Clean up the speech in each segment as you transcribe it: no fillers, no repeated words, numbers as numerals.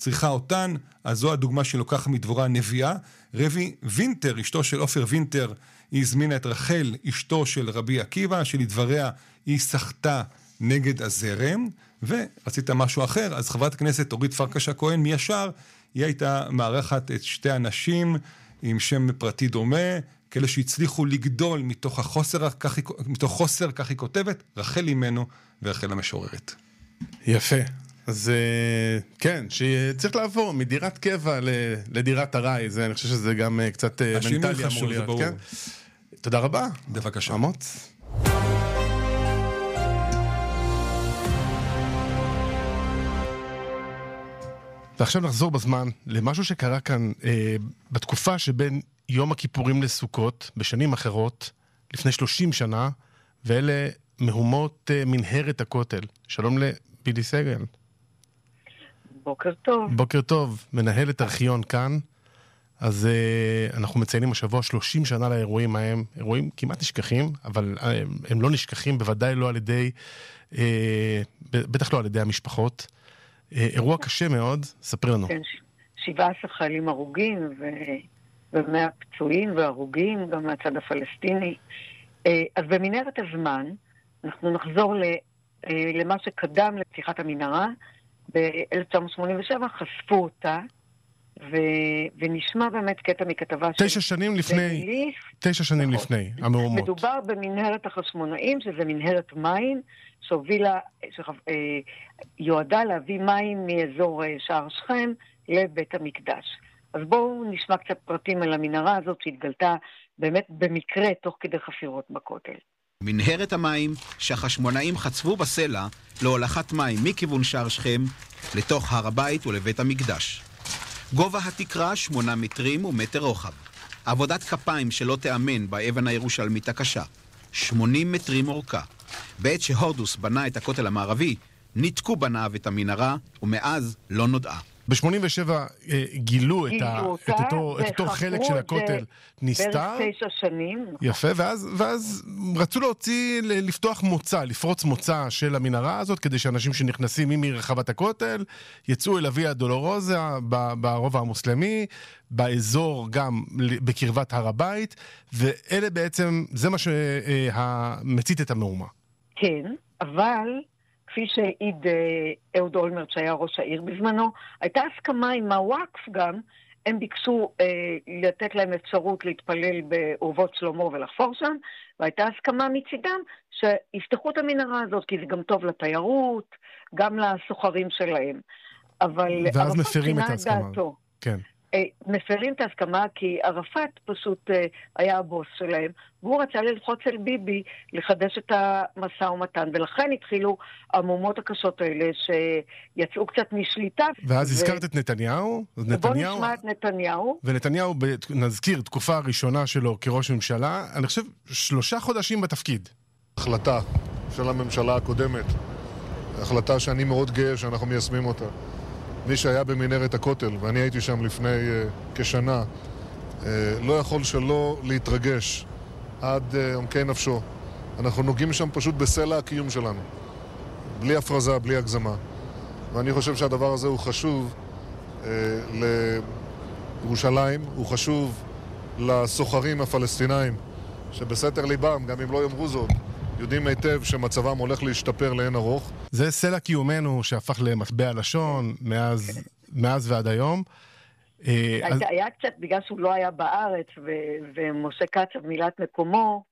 צריכה אותן, אז זו הדוגמה שלוקח מדבורה הנביאה. רבי וינטר, אשתו של עופר וינטר, היא הזמינה את רחל, אשתו של רבי עקיבא, שלדבריה היא שחתה נגד הזרם, ורצית משהו אחר, אז חברת הכנסת אורית פרקש הכהן מישר, היא הייתה מערכת את שתי אנשים עם שם פרטי דומה, כאלה שהצליחו לגדול מתוך חוסר, כך היא כותבת, רחל אימנו ורחל המשוררת. יפה. אז כן, שצריך לעבור מדירת קבע לדירת ארעי, אני חושב שזה גם קצת מנטלי אמור להיות, כן? תודה רבה. בבקשה. אמוץ. ועכשיו נחזור בזמן למשהו שקרה כאן בתקופה שבין יום הכיפורים לסוכות, בשנים אחרות, לפני 30 שנה, ואלה מהומות מנהרת הכותל. שלום לבילי סגל. בוקר טוב. בוקר טוב, מנהלת ארכיון כאן. אז אנחנו מציינים השבוע 30 שנה לאירועים ההם, אירועים כמעט נשכחים, אבל הם לא נשכחים, בוודאי לא על ידי, בטח לא על ידי המשפחות. אירוע קשה מאוד, ספר לנו. כן, 17 חיילים הרוגים ו100 פצועים והרוגים, גם מהצד הפלסטיני. אז במנהרת הזמן, אנחנו נחזור למה שקדם לפתיחת המנהרה. ב-1987 חשפו אותה, ונשמע באמת קטע מכתבה 9 שנים לפני, 9 שנים לפני, המהומות. מדובר במנהרת החשמונאים, שזה מנהרת מים, שהובילה, יועדה להביא מים מאזור שער שכם לבית המקדש. אז בואו נשמע קצת פרטים על המנהרה הזאת שהתגלתה באמת במקרה תוך כדי חפירות בכותל. מנהרת המים שהחשמונאים חצבו בסלע להולכת מים מכיוון שער שכם לתוך הר הבית ולבית המקדש. גובה התקרה 8 מטרים ומטר רוחב. עבודת כפיים שלא תאמן באבן הירושלמית הקשה. 80 מטרים אורכה. בעת שהורדוס בנה את הכותל המערבי, ניתקו בניו את המנהרה, ומאז לא נודעה. ב-87 גילו את אותו חלק של הכותל נסתר. בערך 9 שנים. יפה, ואז רצו לפתוח מוצא, לפרוץ מוצא של המנהרה הזאת, כדי שאנשים שנכנסים מרחבת הכותל, יצאו אל אביה דולורוזה ברובע המוסלמי, באזור גם בקרבת הר הבית, ואלה בעצם, זה מה שמצית את המהומה. כן, אבל כפי שהעיד אהוד אולמרט שהיה ראש העיר בזמנו, הייתה הסכמה עם הוואקף גם, הם ביקשו לתת להם אפשרות להתפלל באורוות שלמה ולחפור שם, והייתה הסכמה מצידם שיפתחו את המנהרה הזאת, כי זה גם טוב לתיירות, גם לסוחרים שלהם. אבל ואז מפרים את ההסכמה. כן. מפרים את ההסכמה כי ערפאת פשוט היה הבוס שלהם, והוא רצה ללחוץ אל ביבי לחדש את המשא ומתן, ולכן התחילו המהומות הקשות האלה שיצאו קצת משליטה. ואז הזכרת את נתניהו? בוא נשמע את נתניהו. ונתניהו, נזכיר, תקופה הראשונה שלו כראש ממשלה, אני חושב 3 חודשים בתפקיד. החלטה של הממשלה הקודמת, החלטה שאני מאוד גאה שאנחנו מיישמים אותה. מי שהיה במנהרת הכותל, ואני הייתי שם לפני כשנה, לא יכול שלא להתרגש עד עומקי נפשו. אנחנו נוגעים שם פשוט בסלע הקיום שלנו, בלי הפרזה, בלי הגזמה. ואני חושב שהדבר הזה הוא חשוב לירושלים, הוא חשוב לסוחרים הפלסטינאים, שבסתר ליבם, גם אם לא יאמרו זאת, יודעים היטב שמצבם הולך להשתפר לאין ארוך. זה סלע קיומנו שהפך למטבע לשון מאז ועד היום. היה קצת בגלל שהוא לא היה בארץ, ומשה קצב מילת מקומו,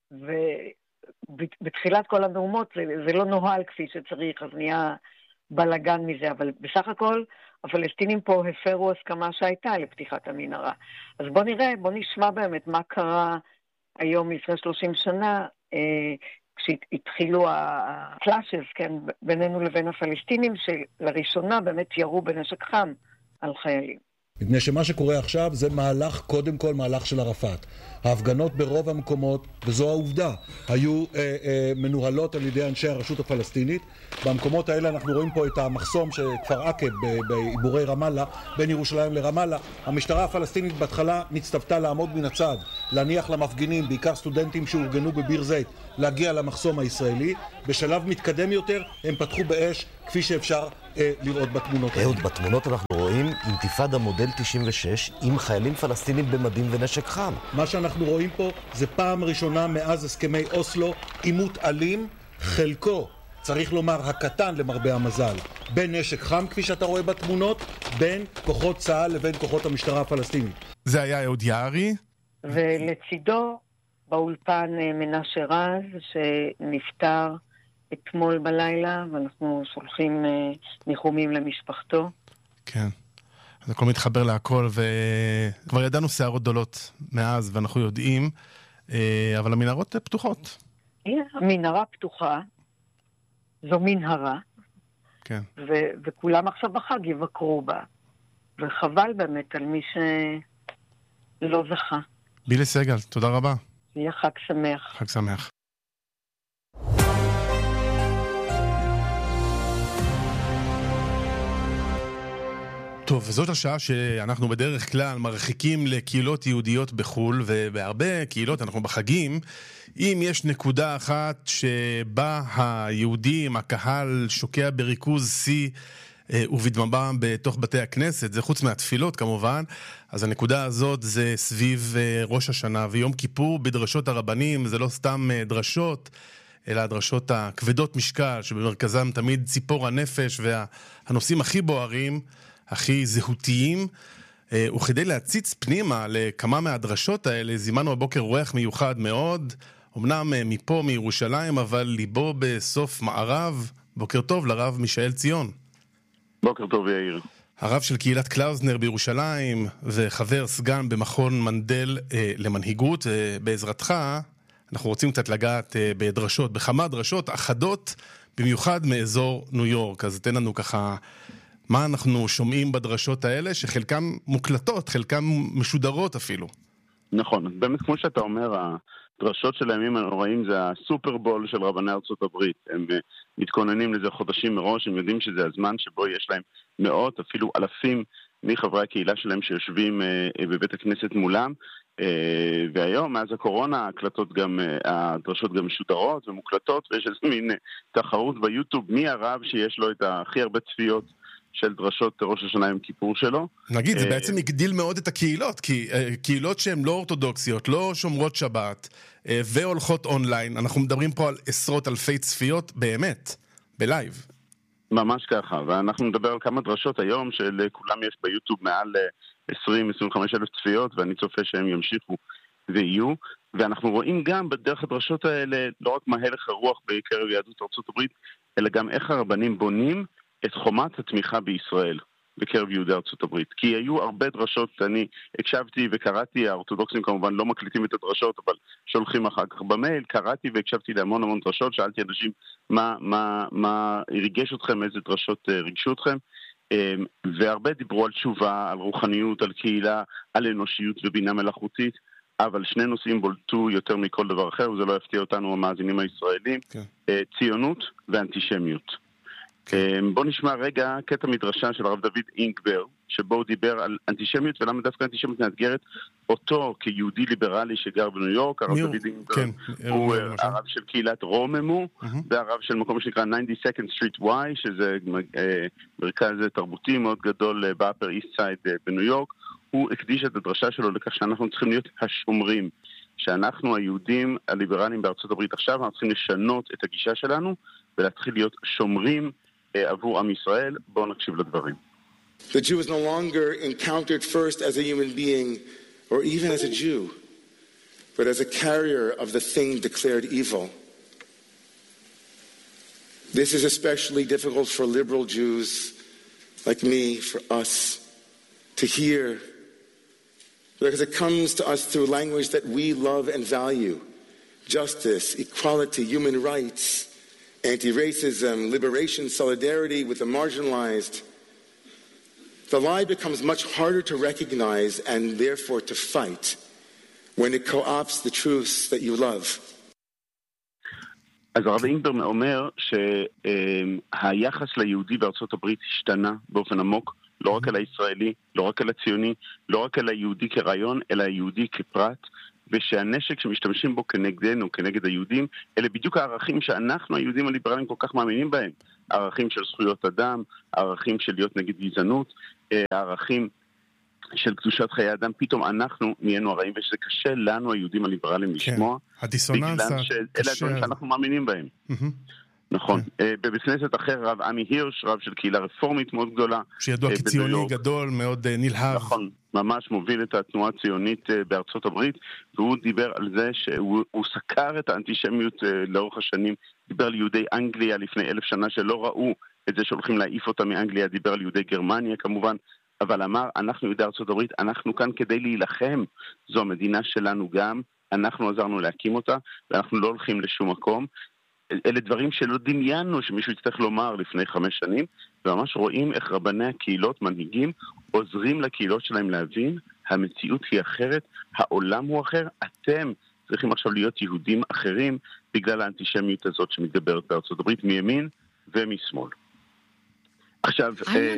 ובתחילת כל המהומות זה לא נוהל כפי שצריך, אז נהיה בלגן מזה, אבל בסך הכל הפלסטינים פה הפרו הסכמה שהייתה לפתיחת המנהרה. אז בוא נשמע באמת מה קרה היום לפני 30 שנה, כשהתחילו הקלאשז, כן, בינינו לבין הפלסטינים, שלראשונה באמת ירו בנשק חם על חיילים. מפני שמה שקורה עכשיו זה מהלך, קודם כל מהלך של ערפאת. ההפגנות ברוב המקומות, וזו העובדה, היו מנוהלות על ידי אנשי הרשות הפלסטינית. במקומות האלה אנחנו רואים פה את המחסום של כפר עקב בעיבורי רמאללה, בין ירושלים לרמאללה. המשטרה הפלסטינית בהתחלה נצטוותה לעמוד מן הצד, להניח למפגינים, בעיקר סטודנטים שאורגנו בביר זית, להגיע למחסום הישראלי. בשלב מתקדם יותר הם פתחו באש, כפי שאפשר לראות בתמונות. אהוד, בתמונות אנחנו רואים אינתיפאדה מודל 96 עם חיילים פלסטינים במדים ונשק חם. מה שאנחנו רואים פה זה פעם ראשונה מאז הסכמי אוסלו, עימות אלים, חלקו, צריך לומר הקטן למרבה המזל, בין נשק חם כפי שאתה רואה בתמונות, בין כוחות צה"ל לבין כוחות המשטרה הפלסטינית. זה היה אהוד יערי. ולצידו באולפן מנשה רז שנפטר אתמול בלילה, ואנחנו שולחים ניחומים למשפחתו. כן, אז הכל מתחבר להכל, וכבר ידענו שערות גדולות מאז, ואנחנו יודעים, אבל המנהרות פתוחות. המנהרה פתוחה, זו מנהרה, כן. וכולם עכשיו בחג יבקרו בה, וחבל באמת על מי שלא זכה. בילי סגל, תודה רבה. יהיה חג שמח. חג שמח. טוב, וזאת השעה שאנחנו בדרך כלל מרחיקים לקהילות יהודיות בחול, ובהרבה קהילות אנחנו בחגים, אם יש נקודה אחת שבה היהודים, הקהל שוקע בריכוז שיא ובדממה בתוך בתי הכנסת, זה חוץ מהתפילות כמובן, אז הנקודה הזאת זה סביב ראש השנה ויום כיפור בדרשות הרבנים, זה לא סתם דרשות, אלא הדרשות הכבדות משקל, שבמרכזם תמיד ציפור הנפש והנושאים הכי בוערים, הכי זהותיים, וכדי להציץ פנימה לכמה מהדרשות האלה, זימנו הבוקר רוח מיוחד מאוד, אמנם מפה מירושלים, אבל ליבו בסוף מערב. בוקר טוב לרב מישאל ציון. בוקר טוב יאיר. הרב של קהילת קלאוזנר בירושלים, וחבר סגן במכון מנדל למנהיגות. בעזרתך אנחנו רוצים קצת לגעת בדרשות, בכמה דרשות אחדות, במיוחד מאזור ניו יורק. אז תן לנו ככה מה אנחנו שומעים בדרשות האלה, שחלקם מוקלטות, חלקם משודרות אפילו. נכון, באמת כמו שאתה אומר, הדרשות של הימים הנוראים זה הסופרבול של רבני ארצות הברית. הם מתכוננים לזה חודשים מראש, הם יודעים שזה הזמן שבו יש להם מאות, אפילו אלפים מחברי הקהילה שלהם שיושבים בבית הכנסת מולם. והיום, מאז הקורונה, הדרשות גם משודרות ומוקלטות, ויש איזה מין תחרות ביוטיוב, מי הרב שיש לו את הכי הרבה צפיות של דרשות ראש השנה עם כיפור שלו. נגיד, זה בעצם הגדיל מאוד את הקהילות, כי קהילות שהן לא אורתודוקסיות, לא שומרות שבת, והולכות אונליין, אנחנו מדברים פה על עשרות אלפי צפיות באמת, בלייב. ממש ככה, ואנחנו נדבר על כמה דרשות היום, שלכולם יש ביוטיוב מעל 20-25 אלף צפיות, ואני צופה שהם ימשיכו ויהיו, ואנחנו רואים גם בדרך הדרשות האלה, לא רק מה הלך הרוח בקרב יהדות ארצות הברית, אלא גם איך הרבנים בונים את חומת התמיכה בישראל בקרב יהודי ארצות הברית. כי היו הרבה דרשות, אני הקשבתי וקראתי, האורתודוקסים כמובן לא מקליטים את הדרשות, אבל שולחים אחר כך במייל, קראתי והקשבתי להמון דרשות, שאלתי אנשים מה הרגש אתכם, איזה דרשות רגשו אתכם, והרבה דיברו על תשובה, על רוחניות, על קהילה, על אנושיות ובינה מלאכותית, אבל שני נושאים בולטו יותר מכל דבר אחר, וזה לא יפתיע אותנו המאזינים הישראלים, ציונות ואנטישמיות. בוא נשמע רגע קטע מדרשה של הרב דוד אינגבר, שבו הוא דיבר על אנטישמיות, ולמה דווקא אנטישמיות מאתגרת אותו כיהודי ליברלי שגר בניו יורק. הרב דוד אינגבר הוא הרב של קהילת רוממו, והרב של מקום שנקרא 92nd Street Y, שזה מרכז תרבותי מאוד גדול באפר איסט סייד בניו יורק. הוא הקדיש את הדרשה שלו לכך שאנחנו צריכים להיות השומרים, שאנחנו היהודים הליברליים בארצות הברית עכשיו, אנחנו צריכים לשנות את הגישה שלנו ולהתחיל להיות שומרים עבור עם ישראל. בואו נקשיב לדברים. The Jew is no longer encountered first as a human being or even as a Jew, but as a carrier of the thing declared evil. This is especially difficult for liberal Jews like me, for us, to hear, because it comes to us through language that we love and value. Justice, equality, human rights, anti-racism, liberation, solidarity with the marginalized. the lie becomes much harder to recognize and therefore to fight when it co-opts the truths that you love. אז הרב אינגברג אומר שהיחס ליהודי בארצות הברית השתנה באופן עמוק, לא רק על הישראלי, לא רק על הציוני, לא רק על היהודי כרעיון, אלא היהודי כפרט, ושהנשק שמשתמשים בו כנגדנו, כנגד היהודים, אלה בדיוק הערכים שאנחנו, היהודים הליברליים, כל כך מאמינים בהם. הערכים של זכויות אדם, הערכים של להיות נגד גזענות, הערכים של קדושת חיי אדם, פתאום אנחנו נהיינו הרעים, ושזה קשה לנו, היהודים הליברליים, לשמוע. הדיסוננס בגלל שאלה הדברים שאנחנו מאמינים בהם. נכון. בבית כנסת אחר, רב עמי הירש, רב של קהילה רפורמית מאוד גדולה. שידוע כציוני גדול, מאוד נלהב. נכון, ממש מוביל את התנועה הציונית בארצות הברית, והוא דיבר על זה שהוא סקר את האנטישמיות לאורך השנים, דיבר על יהודי אנגליה לפני 1000 שנה שלא ראו את זה שהולכים להעיף אותם מאנגליה, דיבר על יהודי גרמניה כמובן, אבל אמר, אנחנו יהודי ארצות הברית, אנחנו כאן כדי להילחם, זו המדינה שלנו גם, אנחנו עזרנו להקים אותה, ואנחנו לא הולכים לשום מקום. אלה דברים שלא דמיינו שמישהו יצטרך לומר לפני 5 שנים, וממש רואים איך רבני הקהילות, מנהיגים, עוזרים לקהילות שלהם להבין, המציאות היא אחרת, העולם הוא אחר, אתם צריכים עכשיו להיות יהודים אחרים, בגלל האנטישמיות הזאת שמתגברת בארצות הברית, מימין ומשמאל. עכשיו,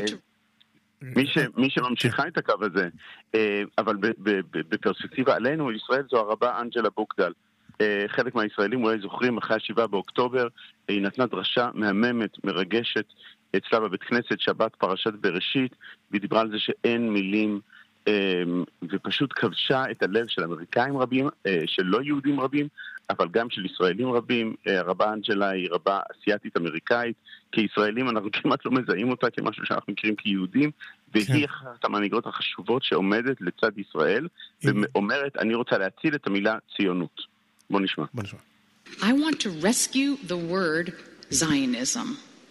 מי שממשיכה את הקו הזה, אבל בפרספקטיבה עלינו, ישראל זו הרבה אנג'לה בוקדל. חלק מהישראלים אולי זוכרים, אחרי 7 באוקטובר, היא נתנה דרשה מהממת, מרגשת, אצלה בבית כנסת, שבת פרשת בראשית, והיא דיברה על זה שאין מילים, ופשוט כבשה את הלב של אמריקאים רבים, של לא יהודים רבים, אבל גם של ישראלים רבים. הרבה אנג'לה היא רבה אסיאטית אמריקאית, כישראלים אנחנו כמעט לא מזהים אותה כמשהו שאנחנו מכירים כיהודים, והיא אחת המנהיגות החשובות שעומדת לצד ישראל, ואומרת, אני רוצה להציל את המילה ציונות. בוא נשמע. I want to rescue the word Zionism.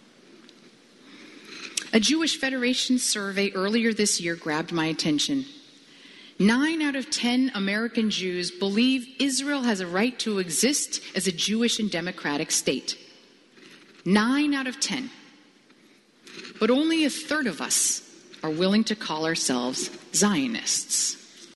A Jewish Federation survey earlier this year grabbed my attention. 9 out of 10 American Jews believe Israel has a right to exist as a Jewish and democratic state. 9 out of 10. But only a third of us are willing to call ourselves Zionists.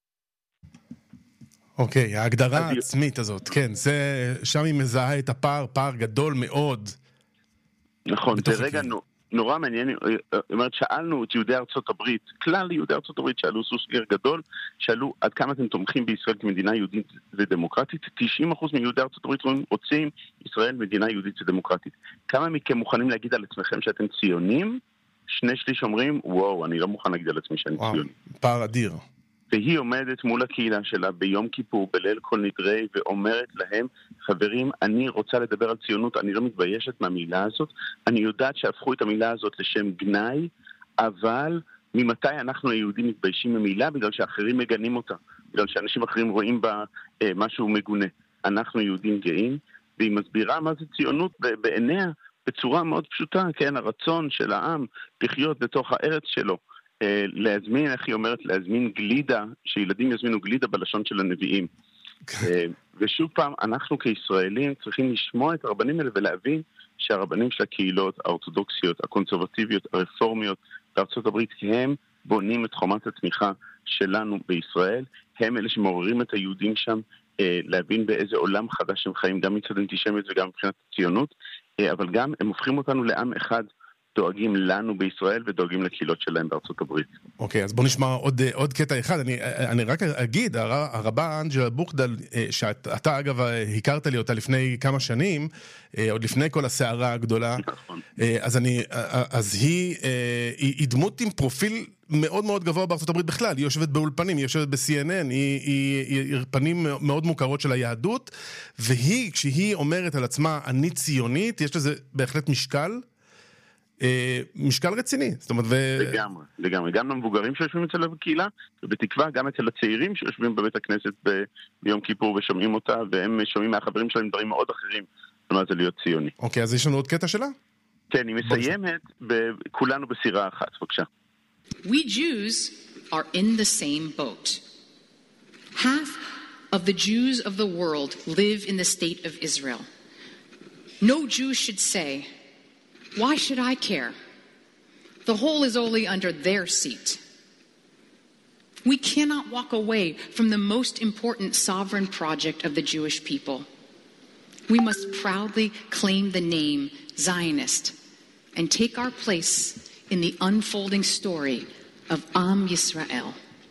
אוקיי, ההגדרה העצמית הזאת, כן, שם היא מזהה את הפער, פער גדול מאוד. נכון, זה רגע נורא מעניין, אומרת, שאלנו את יהודי ארצות הברית, כלל יהודי ארצות הברית שאלו סוסגר גדול, שאלו עד כמה אתם תומכים בישראל כמדינה יהודית ודמוקרטית, 90% מיהודי ארצות הברית רוצים ישראל מדינה יהודית ודמוקרטית. כמה מכם מוכנים להגיד על עצמכם שאתם ציונים? 2/3 אומרים, וואו, אני לא מוכן להגיד על עצמי שאני ציוני. פער אדיר. והיא עומדת מול הקהילה שלה ביום כיפור, בליל כל נדרי, ואומרת להם, חברים, אני רוצה לדבר על ציונות, אני לא מתביישת מהמילה הזאת, אני יודעת שהפכו את המילה הזאת לשם גנאי, אבל ממתי אנחנו היהודים מתביישים ממילה? בגלל שאחרים מגנים אותה, בגלל שאנשים אחרים רואים בה משהו מגונה. אנחנו יהודים גאים, והיא מסבירה מה זה ציונות בעיניה, בצורה מאוד פשוטה, כן, הרצון של העם לחיות בתוך הארץ שלו. להזמין, איך היא אומרת, להזמין גלידה, שילדים יזמינו גלידה בלשון של הנביאים. ושוב פעם, אנחנו כישראלים צריכים לשמוע את הרבנים האלה ולהבין שהרבנים של הקהילות, האורתודוקסיות, הקונסרבטיביות, הרפורמיות בארצות הברית, הם בונים את חומת התמיכה שלנו בישראל, הם אלה שמעוררים את היהודים שם, להבין באיזה עולם חדש הם חיים, גם מצד אנטישמיות וגם מבחינת הציונות, אבל גם הם הופכים אותנו לעם אחד, דואגים לנו בישראל ודואגים לקהילות שלהם בארצות הברית. אוקיי, אז בוא נשמע עוד קטע אחד. אני רק אגיד, הרבה אנג'לה בוקדל, שאתה אגב הכרת לי אותה לפני כמה שנים, עוד לפני כל הסערה הגדולה, אז היא דמות עם פרופיל מאוד מאוד גבוה בארצות הברית בכלל. היא יושבת באולפנים, היא יושבת ב-CNN, היא פנים מאוד מוכרות של היהדות, והיא, כשהיא אומרת על עצמה, אני ציונית, יש לזה בהחלט משקל רציני. זאת אומרת, לגמרי. גם למבוגרים שיושבים אצל הקהילה, ובתקווה גם אצל הצעירים שיושבים בבית הכנסת ביום כיפור ושומעים אותה, והם שומעים מהחברים שלהם דברים מאוד אחרים, זאת אומרת, זה להיות ציוני. אוקיי, אז יש לנו עוד קטע שלה? כן, היא מסיימת כולנו בסירה אחת, בבקשה. We Jews are in the same boat. Half of the Jews of the world live in the state of Israel. No Jew should say, why should I care? The hole is only under their seat. We cannot walk away from the most important sovereign project of the Jewish people. We must proudly claim the name Zionist and take our place in the unfolding story of Am Yisrael.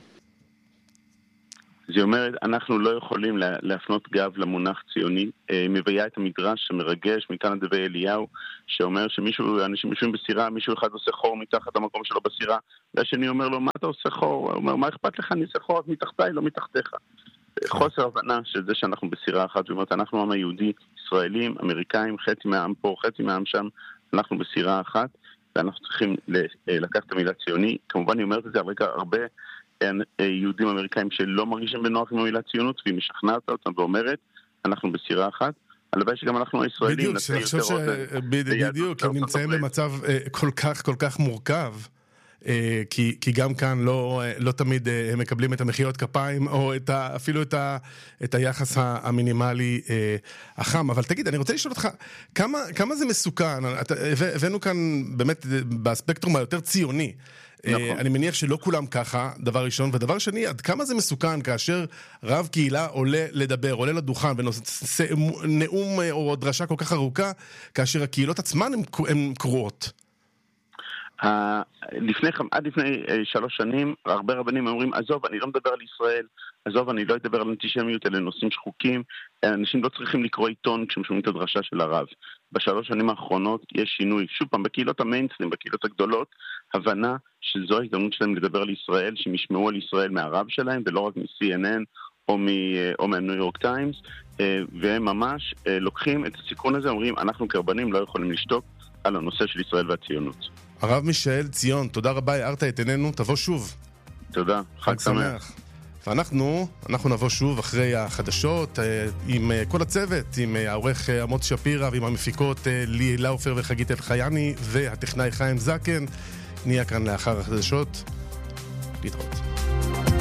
זה אומרת, אנחנו לא יכולים להפנות גב למונח ציוני. מביאה את המדרש שמרגש מכאן דברי אליהו, שאומר שאנשים יושבים בסירה, מישהו אחד עושה חור מתחת המקום שלו בסירה, והשני אומר לו, מה אתה עושה חור? הוא אומר, מה אכפת לך? אני עושה חור רק מתחתיי, לא מתחתיך. חוסר הבנה של זה שאנחנו בסירה אחת, זאת אומרת, אנחנו העם היהודי, ישראלים, אמריקאים, חצי מהעם פה, חצי מהעם שם, אנחנו בסירה אחת, ואנחנו צריכים לקחת את המילה ציוני. כמובן, אני אומרת את זה על רקע הרבה יהודים אמריקאים שלא מרגישים בנוח עם המילה ציונות, והיא משכנעת אותם ואומרת, אנחנו בסירה אחת, הלוואי שגם אנחנו הישראלים בדיוק, הם נמצאים במצב כל כך מורכב, כי גם כאן לא תמיד הם מקבלים את המחיאות כפיים, או אפילו את היחס המינימלי החם. אבל תגיד, אני רוצה לשאול אותך, כמה זה מסוכן? הבאנו כאן באמת בספקטרום היותר ציוני, אני מניח שלא כולם ככה, דבר ראשון, ודבר שני, עד כמה זה מסוכן כאשר רב קהילה עולה לדבר, עולה לדוכן ונושא נאום או דרשה כל כך ארוכה, כאשר הקהילות עצמן הן קרועות. עד לפני 3 שנים, הרבה רבנים אומרים, עזוב, אני לא מדבר על ישראל, עזוב, אני לא אדבר על אנטישמיות, אלה נושאים שחוקים, אנשים לא צריכים לקרוא עיתון כשהם שומעים את הדרשה של הרב. ב3 שנים האחרונות יש שינוי, שוב פעם, בקהילות המיינסטרים, בקהילות הגדולות, הבנה שזו ההזדמנות שלהם לדבר על ישראל, שהם ישמעו על ישראל מהרב שלהם, ולא רק מ-CNN או מהניו יורק טיימס, והם ממש לוקחים את הסיכון הזה, אומרים, אנחנו כרבנים לא יכולים לשתוק על הנושא של ישראל והציונות. הרב מישאל ציון, תודה רבה, הערת את עינינו, תבוא שוב. תודה, חג שמח. ואנחנו נבוא שוב אחרי החדשות עם כל הצוות, עם העורך עמוד שפירא ועם המפיקות לי לאופר וחגית אלחייני והטכנאי חיים זקן. נהיה כאן לאחר החדשות. להתראות.